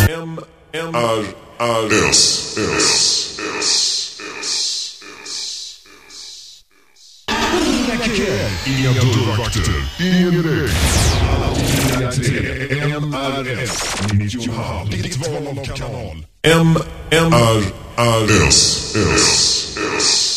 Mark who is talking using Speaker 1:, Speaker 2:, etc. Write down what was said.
Speaker 1: Inga dörrvakter, ingen regn. Alla tre, MRS 90,5. Ditt val av kanal. MRS.